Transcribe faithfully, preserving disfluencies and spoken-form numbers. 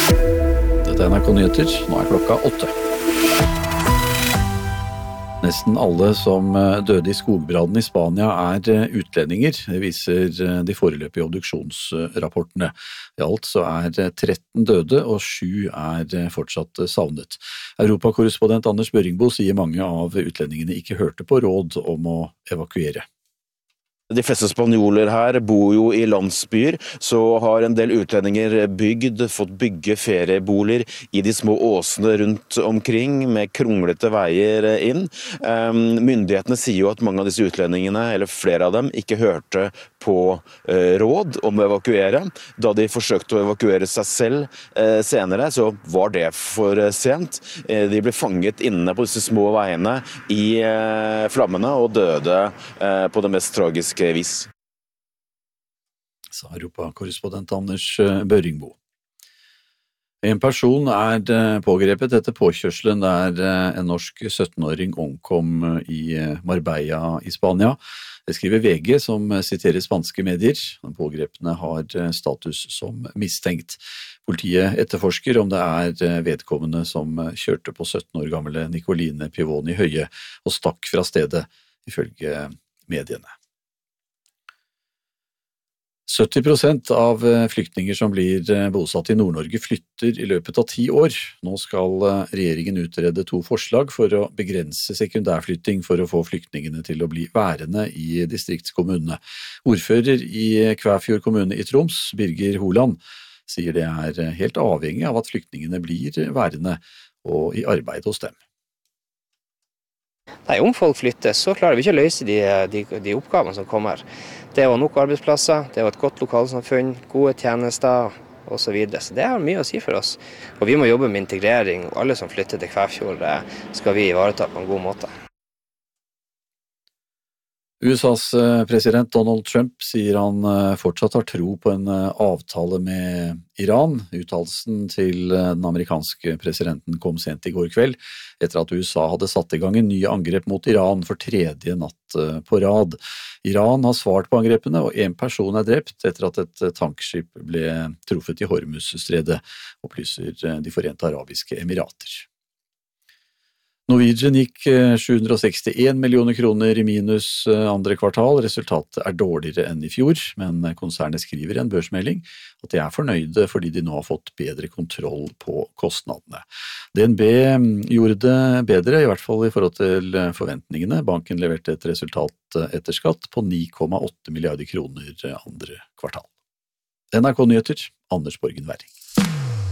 Dette er N R K Nyheter, nå er klokka åtte. Nesten alle som døde i skogbrannen i Spania er utlendinger, det viser de foreløpige obduksjonsrapportene. I alt så er tretten døde og sju er fortsatt savnet. Europakorrespondent Anders Børringbo sier mange av utlendingene ikke hørte på råd om å evakuere. De fleste spanjoler her bor jo i landsbyer, så har en del utlendinger bygd, fått bygge ferieboliger i de små åsene rundt omkring, med kronglete veier inn. Myndighetene sier jo at mange av disse utlendingene, eller flere av dem, ikke hørte på råd om å evakuere. Da de forsøkte å evakuere seg selv senere, så var det for sent. De ble fanget inne på disse små veiene i flammene og døde på det mest tragiske vis. Sa Europakorrespondent Anders Børringbo. En person er pågrepet etter påkjørselen der en norsk syttenåring omkom i Marbella i Spania. Det skriver V G som siterer spanske medier. Den pågrepne har status som mistenkt. Politiet etterforsker om det er vedkommende som kjørte på sytten år gamle Nicoline Pivoni Høie og stakk fra stedet, ifølge mediene. sytti prosent av flyktninger som blir bosatt i Nord-Norge flytter i løpet av ti år. Nå skal regjeringen utrede to forslag for å begrense sekundærflytting for å få flyktningene til å bli værende i distriktskommunene. Ordfører i Kvæfjord kommune i Troms, Birger Holand, sier det er helt avhengig av at flyktningene blir værende og i arbeid hos dem. Nei, om folk flytter, så klarer vi ikke å løse de, de, de oppgavene som kommer. Det er jo nok arbeidsplasser, det er jo et godt lokalsamfunn, gode tjenester og så videre. Så det har mye å si for oss. Og vi må jobbe med integrering, og alle som flytter til Kvæfjord skal vi ivareta på en god måte. U S A's president Donald Trump sier han fortsatt har tro på en avtale med Iran. Uttalelsen til den amerikanske presidenten kom sent i går kveld, etter at U S A hadde satt i gang en ny angrep mot Iran for tredje natt på rad. Iran har svart på angrepene, og en person er drept etter at et tankskip ble truffet i Hormuzstredet, opplyser De Forente Arabiske Emirater. Norwegian gikk sju hundre og sekstien millioner kroner i minus andre kvartal. Resultatet er dårligere enn i fjor, men konsernet skriver i en børsmelding at de er fornøyde fordi de nå har fått bedre kontroll på kostnadene. D N B gjorde det bedre, i hvert fall i forhold til forventningene. Banken leverte et resultat etter skatt på ni komma åtte milliarder kroner andre kvartal. N R K Nyheter, Anders Borgen Werring.